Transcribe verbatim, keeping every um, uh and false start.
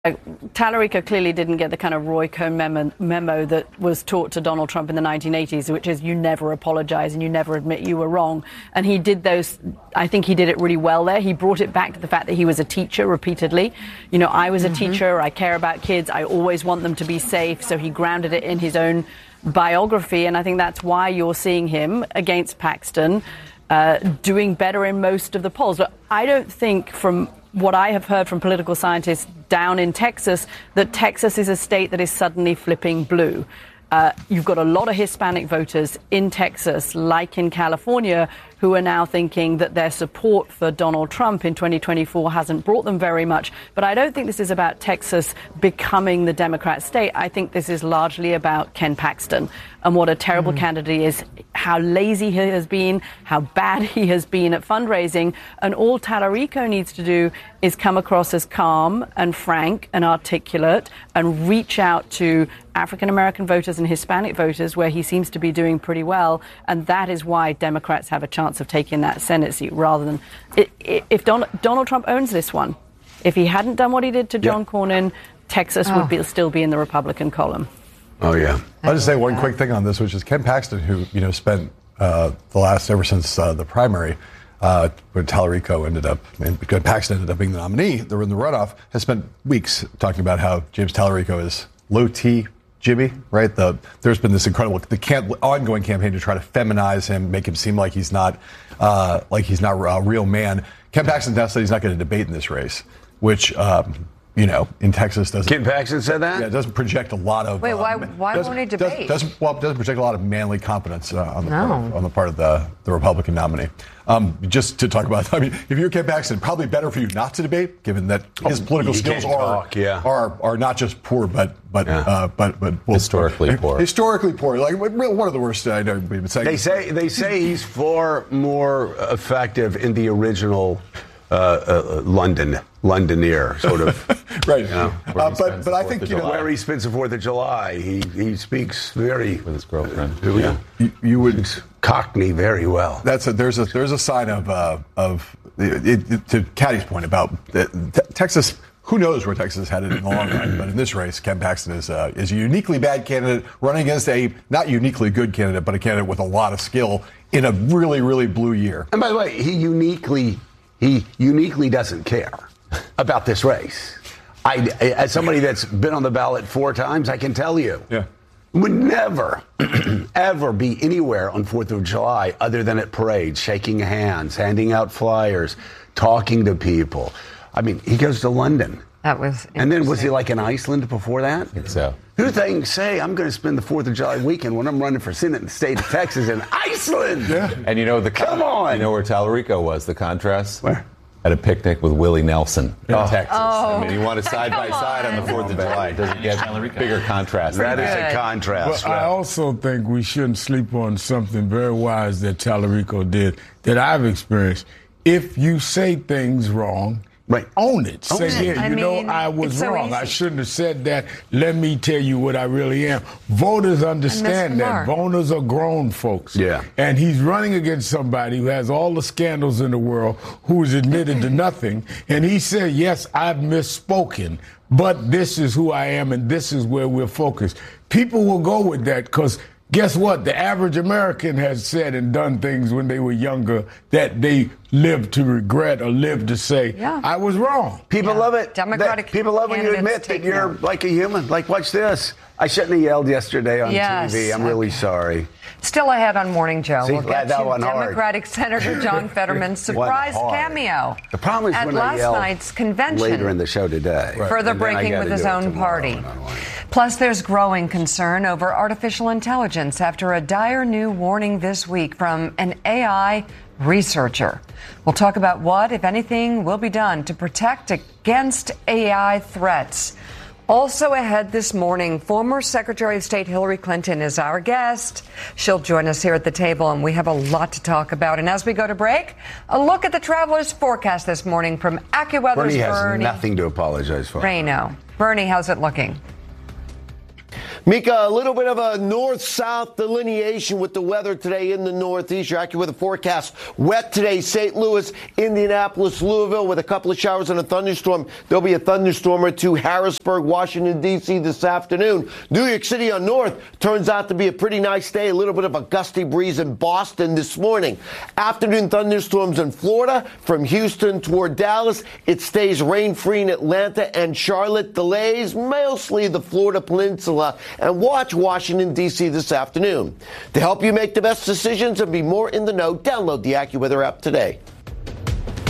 Tallarico clearly didn't get the kind of Roy Cohn memo, memo that was taught to Donald Trump in the nineteen eighties, which is you never apologize and you never admit you were wrong. And he did those. I think he did it really well there. He brought it back to the fact that he was a teacher repeatedly. You know, I was a mm-hmm. teacher. I care about kids. I always want them to be safe. So he grounded it in his own biography. And I think that's why you're seeing him against Paxton uh, doing better in most of the polls. But I don't think from what I have heard from political scientists down in Texas, that Texas is a state that is suddenly flipping blue. Uh, you've got a lot of Hispanic voters in Texas, like in California, who are now thinking that their support for Donald Trump in twenty twenty-four hasn't brought them very much. But I don't think this is about Texas becoming the Democrat state. I think this is largely about Ken Paxton and what a terrible mm. candidate he is, how lazy he has been, how bad he has been at fundraising. And all Tallarico needs to do is come across as calm and frank and articulate and reach out to African-American voters and Hispanic voters, where he seems to be doing pretty well. And that is why Democrats have a chance of taking that Senate seat, rather than if Don, Donald Trump owns this one. If he hadn't done what he did to John yeah. Cornyn, Texas oh. would be, still be in the Republican column. Oh, yeah. I'll just say one quick thing on this, which is Ken Paxton, who, you know, spent uh, the last, ever since uh, the primary, uh, when Tallarico ended up, and because Paxton ended up being the nominee, they were in the runoff, has spent weeks talking about how James Tallarico is low T Jimmy, right? The, there's been this incredible, the camp, ongoing campaign to try to feminize him, make him seem like he's not, uh, like he's not a real man. Ken Paxton now said he's not going to debate in this race, which, um, you know, in Texas doesn't. Ken Paxton said that? Yeah, it doesn't project a lot of. Wait, why? Um, why won't he debate? Doesn't, doesn't well, doesn't project a lot of manly competence uh, on the no. part of, on the part of the, the Republican nominee. Um, just to talk about, I mean, if you're Ken Paxton, probably better for you not to debate, given that his oh, political skills are, talk, yeah. are are not just poor, but but yeah. uh, but but well, historically poor. Historically poor, like one of the worst. I know we've been saying. They say they say he's far more effective in the original uh, uh, London. Londoner, sort of. Right. You know, uh, but but I think, you know, where he spends the fourth of July, he, he speaks very. With his girlfriend. Uh, yeah. You, you would. Cockney very well. That's a, there's a there's a sign of, uh, of it, it, to Caddy's point about uh, Texas. Who knows where Texas is headed in the long run? But in this race, Ken Paxton is uh, is a uniquely bad candidate running against a not uniquely good candidate, but a candidate with a lot of skill in a really, really blue year. And by the way, he uniquely he uniquely doesn't care about this race. I, as somebody that's been on the ballot four times, I can tell you, yeah. would never, ever be anywhere on fourth of July other than at parades, shaking hands, handing out flyers, talking to people. I mean, he goes to London. That was And then was he like in Iceland before that? I think so. Who thinks, say, I'm going to spend the fourth of July weekend when I'm running for Senate in the state of Texas in Iceland? Yeah. And you know, the Come on. You know where Tallarico was, the contrast? Where? At a picnic with Willie Nelson in oh. Texas. Oh. I mean, you want a side by side on the fourth of July. It doesn't get bigger contrast. That than is that. a contrast. But I also think we shouldn't sleep on something very wise that Tallarico did that I've experienced. If you say things wrong, right. own it. Own Say, it. yeah, I you mean, know, I was so wrong. easy. I shouldn't have said that. Let me tell you what I really am. Voters understand that. Voters are grown folks. Yeah. And he's running against somebody who has all the scandals in the world, who is admitted to nothing. And he said, yes, I've misspoken, but this is who I am and this is where we're focused. People will go with that because guess what? The average American has said and done things when they were younger that they lived to regret or lived to say, yeah. I was wrong. People yeah. love it. Democratic that, people love when you admit that you're out. Like a human. Like, watch this. I shouldn't have yelled yesterday on yes. T V. I'm okay. really sorry. Still ahead on Morning Joe. See, we'll get that to one Democratic hard. Senator John Fetterman's surprise cameo The problem is at when last I yell night's convention. Later in the show today. Right. Further breaking with his own party. Plus, there's growing concern over artificial intelligence after a dire new warning this week from an A I researcher. We'll talk about what, if anything, will be done to protect against A I threats. Also ahead this morning, former Secretary of State Hillary Clinton is our guest. She'll join us here at the table, and we have a lot to talk about. And as we go to break, a look at the traveler's forecast this morning from AccuWeather's Bernie has Bernie nothing to apologize for. Rayno. Bernie, how's it looking? Mika, a little bit of a north-south delineation with the weather today in the Northeast. Your AccuWeather forecast. Wet today, Saint Louis, Indianapolis, Louisville, with a couple of showers and a thunderstorm. There'll be a thunderstorm or two. Harrisburg, Washington, D C this afternoon. New York City on north turns out to be a pretty nice day. A little bit of a gusty breeze in Boston this morning. Afternoon thunderstorms in Florida from Houston toward Dallas. It stays rain-free in Atlanta and Charlotte. Delays mostly the Florida Peninsula. And watch Washington, D C this afternoon. To help you make the best decisions and be more in the know, download the AccuWeather app today.